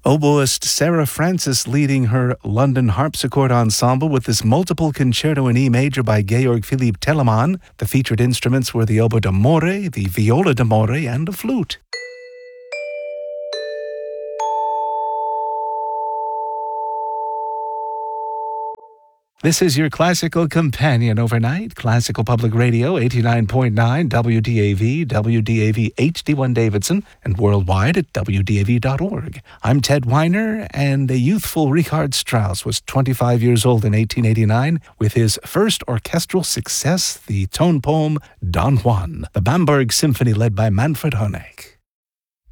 Oboist Sarah Francis leading her London Harpsichord Ensemble with this multiple concerto in E major by Georg Philipp Telemann. The featured instruments were the oboe d'amore, the viola d'amore, and a flute. This is your classical companion overnight. Classical Public Radio, 89.9 WDAV, WDAV HD1 Davidson, and worldwide at WDAV.org. I'm Ted Weiner, and the youthful Richard Strauss was 25 years old in 1889 with his first orchestral success, the tone poem Don Juan, the Bamberg Symphony led by Manfred Honeck.